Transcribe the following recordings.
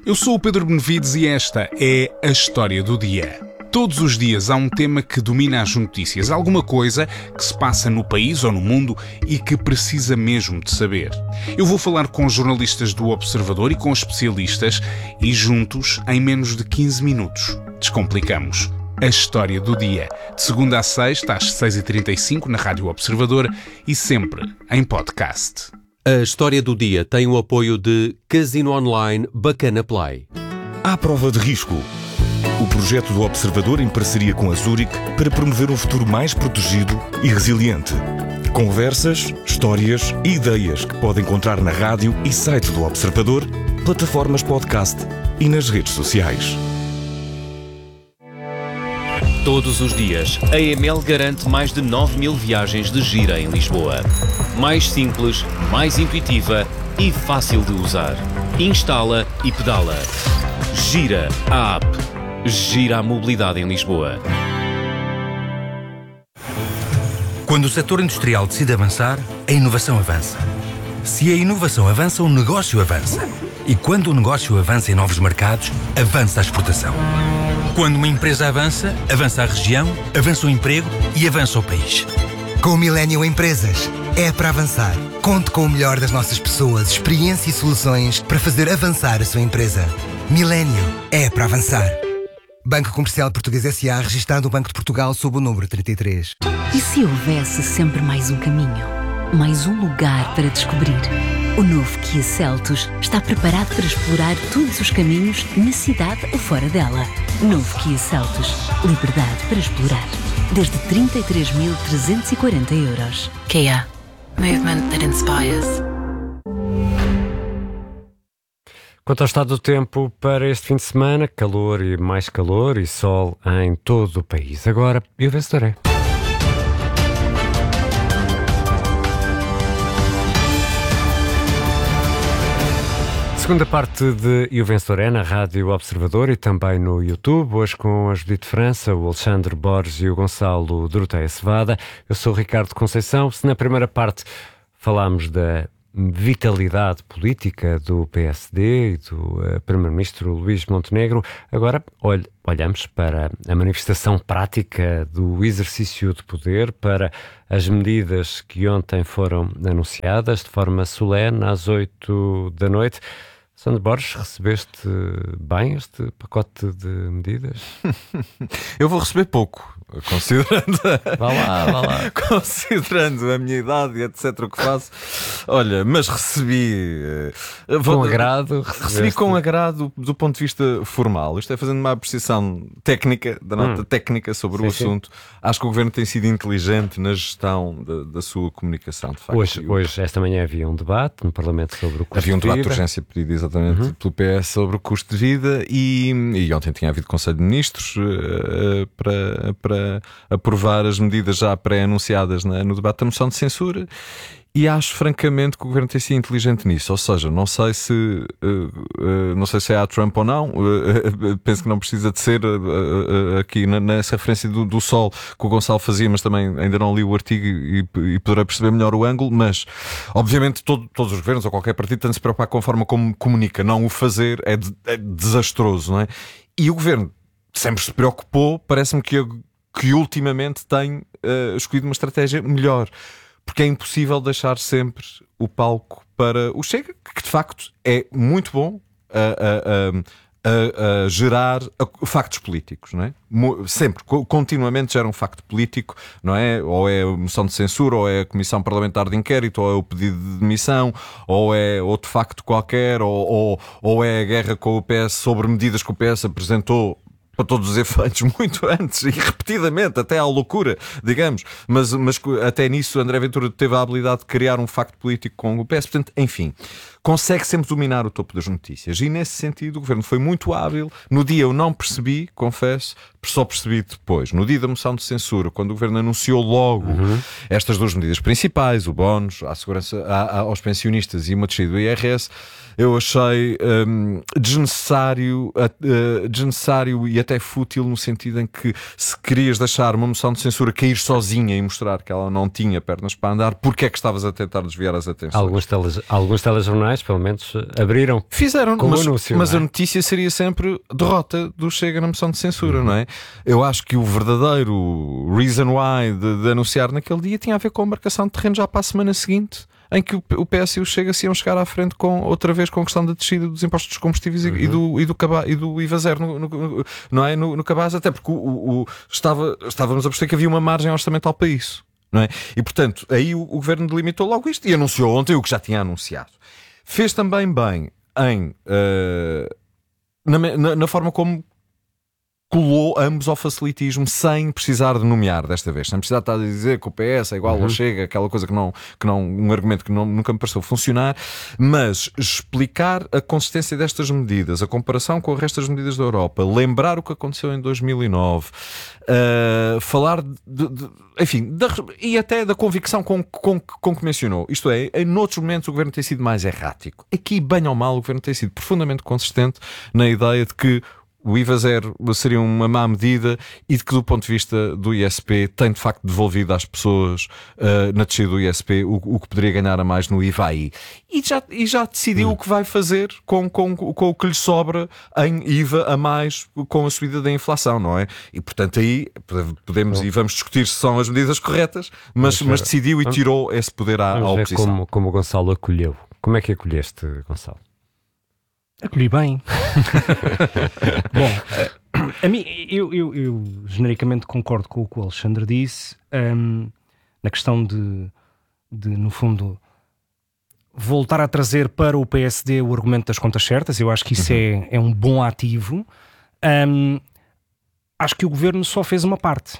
Eu sou o Pedro Benevides e esta é a História do Dia. Todos os dias há um tema que domina as notícias, alguma coisa que se passa no país ou no mundo e que precisa mesmo de saber. Eu vou falar com jornalistas do Observador e com especialistas e juntos, em menos de 15 minutos, descomplicamos a História do Dia. De segunda a sexta, às 6h35 na Rádio Observador e sempre em podcast. A História do Dia tem o apoio de Casino Online Bacana Play. À prova de risco. O projeto do Observador em parceria com a Zurich para promover um futuro mais protegido e resiliente. Conversas, histórias e ideias que pode encontrar na rádio e site do Observador, plataformas podcast e nas redes sociais. Todos os dias, a EML garante mais de 9.000 viagens de gira em Lisboa. Mais simples, mais intuitiva e fácil de usar. Instala e pedala. Gira, a app. Gira a mobilidade em Lisboa. Quando o setor industrial decide avançar, a inovação avança. Se a inovação avança, o negócio avança. E quando o negócio avança em novos mercados, avança a exportação. Quando uma empresa avança, avança a região, avança o emprego e avança o país. Com o Millennium Empresas, é para avançar. Conte com o melhor das nossas pessoas, experiência e soluções para fazer avançar a sua empresa. Millennium é para avançar. Banco Comercial Português S.A. registado no Banco de Portugal sob o número 33. E se houvesse sempre mais um caminho? Mais um lugar para descobrir? O novo Kia Seltos está preparado para explorar todos os caminhos na cidade ou fora dela. Novo Kia Seltos. Liberdade para explorar. Desde 33.340 euros. Kia. Movement that inspires. Quanto ao estado do tempo para este fim de semana, calor e sol em todo o país. Agora, e o vencedor é? Segunda parte de E o Vencedor é na Rádio Observador e também no YouTube, hoje com a Judite França, o Alexandre Borges e o Gonçalo Doroteia Cevada. Eu sou o Ricardo Conceição. Se na primeira parte falámos da vitalidade política do PSD e do Primeiro-Ministro Luís Montenegro, agora olhamos para a manifestação prática do exercício de poder, para as medidas que ontem foram anunciadas de forma solene às 8 da noite. Sandro Borges, recebeste bem este pacote de medidas? Eu vou receber pouco, considerando Vá lá. considerando a minha idade e etc. o que faço. Olha, mas recebi Com agrado. Recebi com agrado do ponto de vista formal. Isto é fazendo uma apreciação técnica, da nota técnica sobre o assunto. Acho que o Governo tem sido inteligente na gestão da sua comunicação, de facto. Hoje, esta manhã, havia um debate no Parlamento sobre o custo de vida. Havia um debate de urgência pedido exatamente pelo PS sobre o custo de vida e ontem tinha havido Conselho de Ministros para aprovar as medidas já pré-anunciadas no debate da moção de censura. E acho francamente que o Governo tem sido inteligente nisso. Ou seja, não sei se é a Trump ou não. Penso que não precisa de ser aqui nessa referência do Sol que o Gonçalo fazia, mas também ainda não li o artigo e poderei perceber melhor o ângulo. Mas obviamente todos os governos ou qualquer partido tem de se preocupar com a forma como comunica. Não o fazer é desastroso, não é? E o Governo sempre se preocupou, parece-me que ultimamente tem escolhido uma estratégia melhor. Porque é impossível deixar sempre o palco para o Chega, que de facto é muito bom a gerar factos políticos, não é? Sempre, continuamente gera um facto político, não é? Ou é a moção de censura, ou é a Comissão Parlamentar de Inquérito, ou é o pedido de demissão, ou é outro facto qualquer, ou é a guerra com o PS sobre medidas que o PS apresentou para todos os efeitos, muito antes e repetidamente, até à loucura, digamos, mas até nisso André Ventura teve a habilidade de criar um facto político com o PS, portanto, enfim, consegue sempre dominar o topo das notícias e nesse sentido o Governo foi muito hábil. No dia eu não percebi, confesso, só percebi depois, no dia da moção de censura, quando o Governo anunciou logo estas duas medidas principais, o bónus à segurança, aos pensionistas e uma descida do IRS, eu achei desnecessário e até fútil, no sentido em que se querias deixar uma moção de censura cair sozinha e mostrar que ela não tinha pernas para andar, porque é que estavas a tentar desviar as atenções? Alguns telejornais jornais, pelo menos, abriram. Fizeram, com mas, anúncio, mas não é? a notícia seria sempre derrota do Chega na moção de censura, não é? Eu acho que o verdadeiro reason why de anunciar naquele dia tinha a ver com a marcação de terreno já para a semana seguinte, em que o PS e o Chega se iam chegar à frente outra vez com a questão da descida dos impostos dos combustíveis e do IVA zero no cabaz, até porque estávamos a perceber que havia uma margem orçamental para isso, não é? E portanto, aí o Governo delimitou logo isto e anunciou ontem o que já tinha anunciado. Fez também bem na forma como colou ambos ao facilitismo, sem precisar de nomear desta vez, sem precisar de estar a dizer que o PS é igual ao Chega, aquela coisa que não um argumento que nunca me pareceu funcionar, mas explicar a consistência destas medidas, a comparação com o resto das medidas da Europa, lembrar o que aconteceu em 2009, falar e até da convicção com que mencionou. Isto é, em outros momentos o Governo tem sido mais errático. Aqui, bem ou mal, o Governo tem sido profundamente consistente na ideia de que o IVA zero seria uma má medida e de que, do ponto de vista do ISP, tem de facto devolvido às pessoas na descida do ISP o que poderia ganhar a mais no IVA aí. E já decidiu o que vai fazer com o que lhe sobra em IVA a mais com a subida da inflação, não é? E portanto aí podemos e vamos discutir se são as medidas corretas, mas decidiu e tirou esse poder à oposição. Como o Gonçalo acolheu. Como é que acolheste, Gonçalo? Acolhi bem. Bom, a mim, eu genericamente concordo com o que o Alexandre disse, na questão de, no fundo, voltar a trazer para o PSD o argumento das contas certas. Eu acho que isso é um bom ativo. Acho que o Governo só fez uma parte,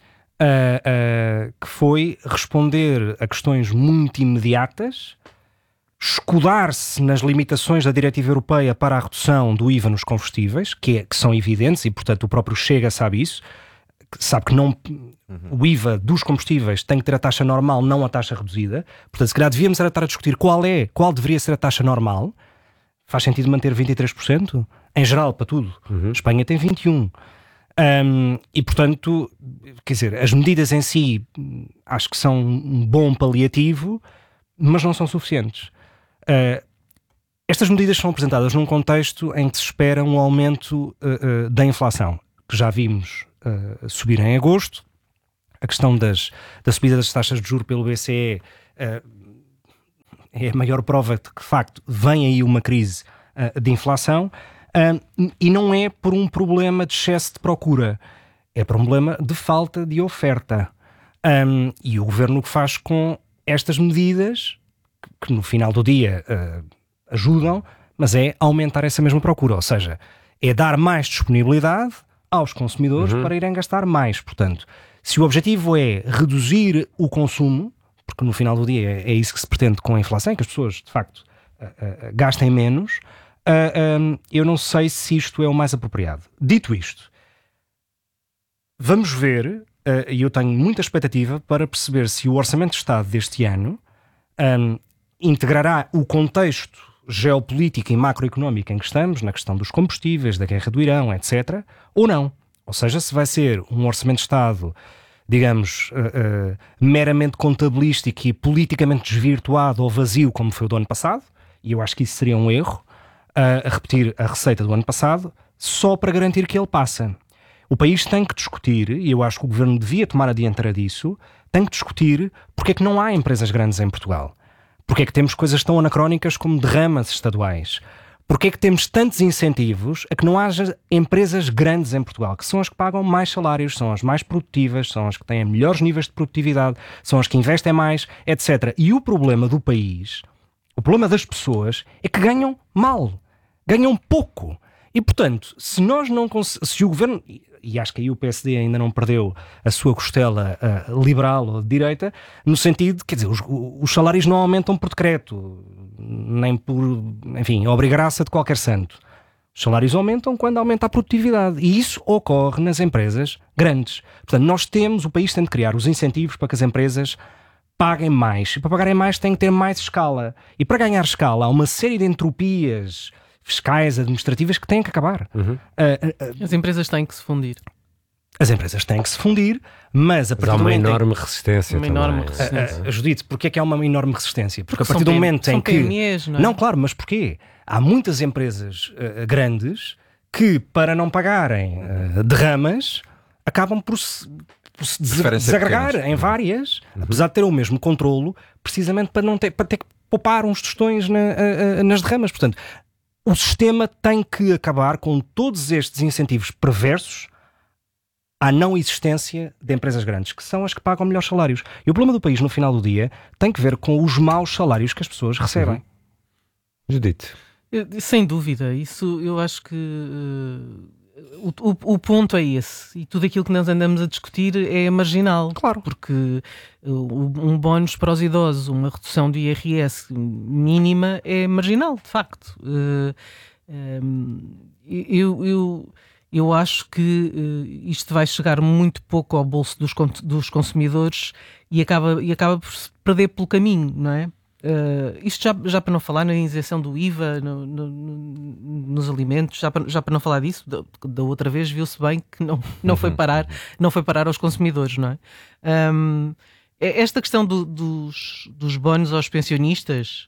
que foi responder a questões muito imediatas, escudar-se nas limitações da diretiva europeia para a redução do IVA nos combustíveis, que são evidentes, e portanto o próprio Chega sabe isso, sabe que o IVA dos combustíveis tem que ter a taxa normal, não a taxa reduzida. Portanto, se calhar devíamos estar a discutir qual deveria ser a taxa normal. Faz sentido manter 23%? Em geral, para tudo. Espanha tem 21%. E portanto, quer dizer, as medidas em si acho que são um bom paliativo, mas não são suficientes. Estas medidas são apresentadas num contexto em que se espera um aumento da inflação, que já vimos subir em agosto. A questão da subida das taxas de juros pelo BCE é a maior prova de que, de facto, vem aí uma crise de inflação, e não é por um problema de excesso de procura, é por um problema de falta de oferta. E o Governo o que faz com estas medidas, que no final do dia ajudam, mas é aumentar essa mesma procura, ou seja, é dar mais disponibilidade aos consumidores para irem gastar mais. Portanto, se o objetivo é reduzir o consumo, porque no final do dia é isso que se pretende com a inflação, que as pessoas, de facto, gastem menos, eu não sei se isto é o mais apropriado. Dito isto, vamos ver, e eu tenho muita expectativa para perceber se o Orçamento de Estado deste ano integrará o contexto geopolítico e macroeconómico em que estamos, na questão dos combustíveis, da guerra do Irão, etc., ou não. Ou seja, se vai ser um Orçamento de Estado, digamos, meramente contabilístico e politicamente desvirtuado ou vazio, como foi o do ano passado, e eu acho que isso seria um erro, a repetir a receita do ano passado, só para garantir que ele passa. O país tem que discutir, e eu acho que o Governo devia tomar a dianteira disso, tem que discutir porque é que não há empresas grandes em Portugal. Porque é que temos coisas tão anacrónicas como derramas estaduais? Porque é que temos tantos incentivos a que não haja empresas grandes em Portugal, que são as que pagam mais salários, são as mais produtivas, são as que têm melhores níveis de produtividade, são as que investem mais, etc. E o problema do país, o problema das pessoas, é que ganham mal, ganham pouco. E, portanto, se o Governo, e acho que aí o PSD ainda não perdeu a sua costela liberal ou de direita, no sentido, quer dizer, os salários não aumentam por decreto, nem por, enfim, obrigraça de qualquer santo. Os salários aumentam quando aumenta a produtividade. E isso ocorre nas empresas grandes. Portanto, o país tem de criar os incentivos para que as empresas paguem mais. E para pagarem mais têm que ter mais escala. E para ganhar escala há uma série de entropias fiscais, administrativas, que têm que acabar. As empresas têm que se fundir. As empresas têm que se fundir, mas a partir há do uma momento enorme resistência uma também. enorme resistência. Judite, porquê é que há uma enorme resistência? Porque a partir são do momento em que... PMEs, não é? Não, claro, mas porquê? Há muitas empresas grandes que, para não pagarem derramas, acabam por se desagregar em várias, apesar de ter o mesmo controlo, precisamente para ter que poupar uns tostões nas derramas. Portanto, o sistema tem que acabar com todos estes incentivos perversos à não existência de empresas grandes, que são as que pagam melhores salários. E o problema do país, no final do dia, tem que ver com os maus salários que as pessoas recebem. Judite. Sem dúvida, isso eu acho que o ponto é esse, e tudo aquilo que nós andamos a discutir é marginal. Claro. Porque um bónus para os idosos, uma redução do IRS mínima é marginal, de facto. Eu acho que isto vai chegar muito pouco ao bolso dos consumidores e acaba por se perder pelo caminho, não é? Isto já para não falar na isenção do IVA nos alimentos, já para não falar disso, da outra vez viu-se bem que não foi parar aos consumidores, não é? Esta questão dos bónus aos pensionistas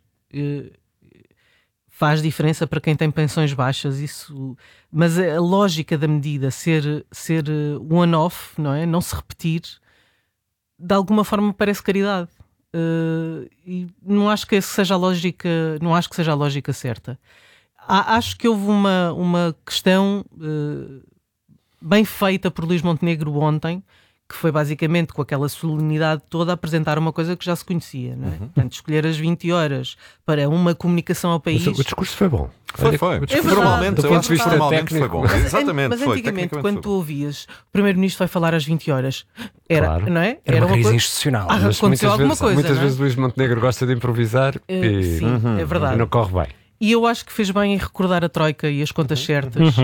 faz diferença para quem tem pensões baixas, mas a lógica da medida ser one-off, não é? Não se repetir, de alguma forma parece caridade. E não acho que seja a lógica certa. Acho que houve uma questão bem feita por Luís Montenegro ontem, que foi basicamente com aquela solenidade toda apresentar uma coisa que já se conhecia, não é? Portanto, escolher as 20 horas para uma comunicação ao país. Mas o discurso foi bom. Foi. Formalmente, do ponto de vista técnico, foi bom. Exatamente. Mas antigamente, quando tu ouvias o Primeiro-Ministro vai falar às 20 horas, claro. Não é? Era uma crise institucional. Aconteceu alguma coisa. Muitas vezes Luís Montenegro gosta de improvisar sim, é verdade. E não corre bem. E eu acho que fez bem em recordar a Troika e as contas certas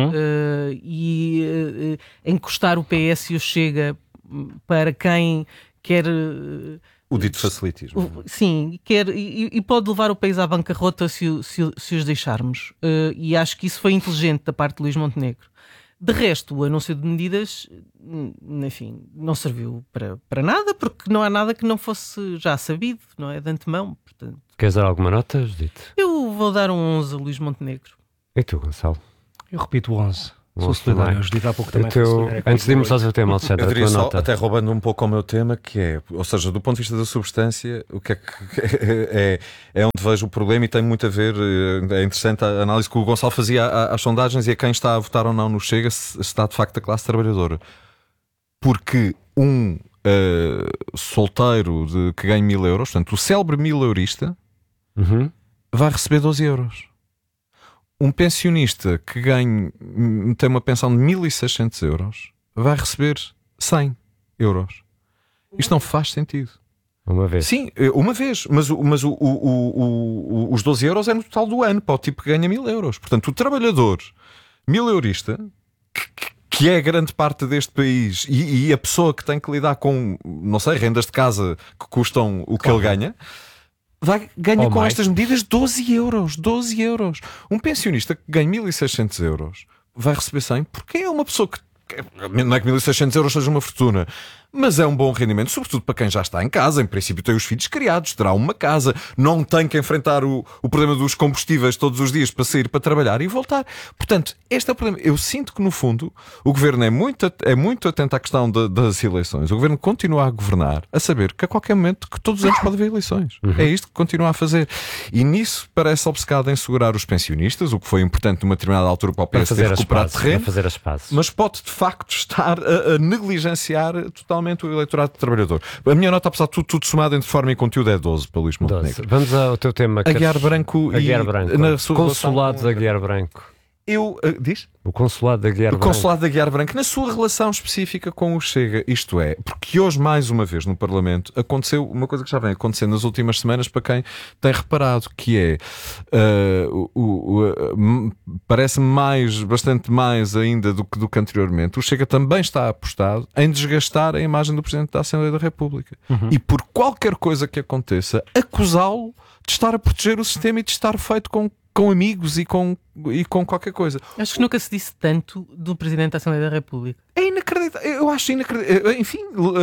e encostar o PS e o Chega para quem quer... O dito facilitismo. Sim, e pode levar o país à bancarrota se os deixarmos. E acho que isso foi inteligente da parte de Luís Montenegro. De resto, o anúncio de medidas, enfim, não serviu para nada, porque não há nada que não fosse já sabido, não é? De antemão. Portanto, queres dar alguma nota, Judite? Eu vou dar um 11 a Luís Montenegro. E tu, Gonçalo? Eu repito o 11. Sou solidário. Eu disse há pouco também. Antes de irmos ao teu tema, Alexandre, eu diria a tua só, nota. até roubando um pouco ao meu tema, que é, ou seja, do ponto de vista da substância, o que é onde vejo o problema, e tem muito a ver, é interessante a análise que o Gonçalo fazia às sondagens e a quem está a votar ou não no Chega, se está de facto a classe trabalhadora. Porque solteiro que ganha 1.000 euros, portanto, o célebre 1000-eurista vai receber 12 euros. Um pensionista que tem uma pensão de 1.600 euros vai receber 100 euros. Isto não faz sentido. Uma vez. Sim, uma vez. Mas os 12 euros é no total do ano para o tipo que ganha 1.000 euros. Portanto, o trabalhador 1000-eurista, que é grande parte deste país, e a pessoa que tem que lidar com, não sei, rendas de casa que custam o que ele ganha, ganha com estas medidas 12 euros. 12 euros. Um pensionista que ganha 1.600 euros vai receber 100, porque é uma pessoa que... Não é que 1.600 euros seja uma fortuna, mas é um bom rendimento, sobretudo para quem já está em casa. Em princípio tem os filhos criados, terá uma casa, não tem que enfrentar o problema dos combustíveis todos os dias para sair para trabalhar e voltar. Portanto, este é o problema. Eu sinto que, no fundo, o Governo é muito atento à questão das eleições. O Governo continua a governar, a saber que a qualquer momento, que todos os anos pode haver eleições. É isto que continua a fazer. E nisso parece obcecado em segurar os pensionistas, o que foi importante numa determinada altura para o PS ter recuperado terreno, mas pode de facto estar a negligenciar totalmente o eleitorado trabalhador. A minha nota, apesar de tudo somado entre forma e conteúdo, é 12 para Luís Montenegro. Vamos ao teu tema. Aguiar Branco Consulado de Aguiar Branco. Diz? O Consulado de Aguiar Branco. O Consulado de Aguiar Branco, na sua relação específica com o Chega, isto é, porque hoje, mais uma vez, no Parlamento, aconteceu uma coisa que já vem acontecendo nas últimas semanas, para quem tem reparado, que é, parece-me bastante mais ainda do que anteriormente, o Chega também está apostado em desgastar a imagem do Presidente da Assembleia da República. E por qualquer coisa que aconteça, acusá-lo de estar a proteger o sistema e de estar feito com com amigos e com qualquer coisa. Acho que nunca se disse tanto do Presidente da Assembleia da República. É inacreditável. Eu acho inacreditável. Enfim,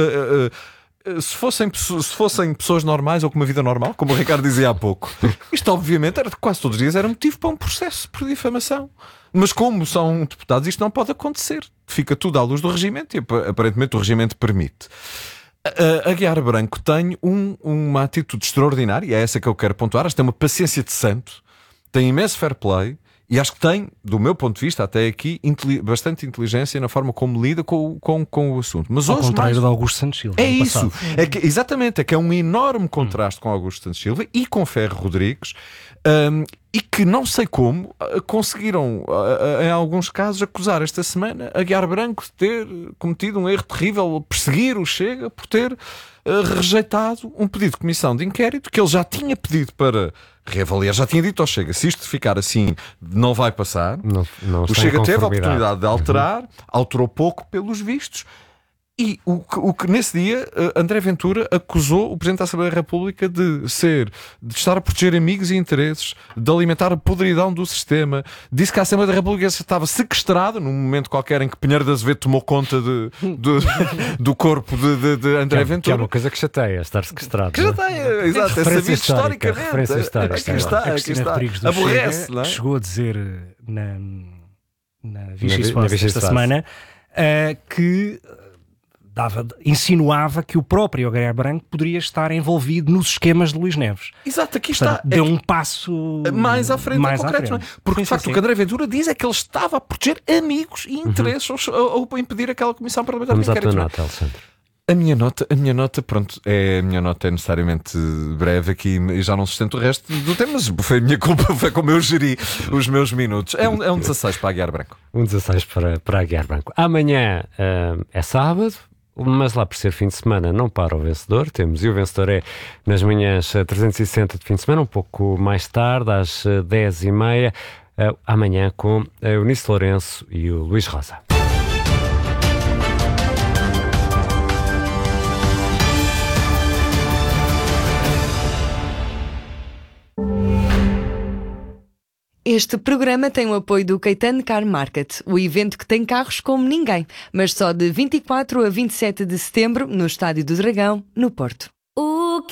se fossem pessoas normais ou com uma vida normal, como o Ricardo dizia há pouco, isto obviamente quase todos os dias era motivo para um processo por difamação. Mas como são deputados, isto não pode acontecer. Fica tudo à luz do regimento e aparentemente o regimento permite. A Aguiar Branco tem uma atitude extraordinária, é essa que eu quero pontuar. Acho que tem uma paciência de santo, tem imenso fair play e acho que tem, do meu ponto de vista até aqui, bastante inteligência na forma como lida com o assunto. Mas ao contrário de Augusto Santos Silva. É isso, exatamente, é que é um enorme contraste com Augusto Santos Silva e com Ferro Rodrigues, e que não sei como conseguiram, em alguns casos, acusar esta semana a Aguiar Branco de ter cometido um erro terrível, perseguir o Chega por ter rejeitado um pedido de comissão de inquérito que ele já tinha pedido para reavaliar, já tinha dito ao Chega, se isto ficar assim não vai passar. Não o Chega teve a oportunidade de alterar, alterou pouco pelos vistos. E o que nesse dia André Ventura acusou o Presidente da Assembleia da República de estar a proteger amigos e interesses, de alimentar a podridão do sistema. Disse que a Assembleia da República estava sequestrada num momento qualquer em que Pinheiro de Azevedo tomou conta do corpo de André Ventura. Que é uma coisa que chateia, estar sequestrado. Que chateia, exato, é sabido historicamente. Referência histórica. Aqui está. Aborrece, não é? Chegou a dizer na Vichy esta semana que insinuava que o próprio Aguiar Branco poderia estar envolvido nos esquemas de Luís Neves. Exato, aqui está. Deu um passo mais à frente, mais concreto, não é? Porque de facto o que André Ventura diz é que ele estava a proteger amigos e interesses ou a impedir aquela comissão parlamentar de inquérito. Vamos à tua nota, Alexandre. A minha nota, pronto, a minha nota é necessariamente breve aqui e já não sustento o resto do tema, mas foi a minha culpa, foi como eu geri os meus minutos. É um 16 para Aguiar Branco. Um 16 para Aguiar Branco. Amanhã é sábado, mas lá por ser fim de semana não para o vencedor. E o vencedor é nas manhãs 360 de fim de semana, um pouco mais tarde, às 10h30, amanhã com a Eunice Lourenço e o Luís Rosa. Este programa tem o apoio do Caetano Car Market, o evento que tem carros como ninguém, mas só de 24 a 27 de setembro no Estádio do Dragão, no Porto.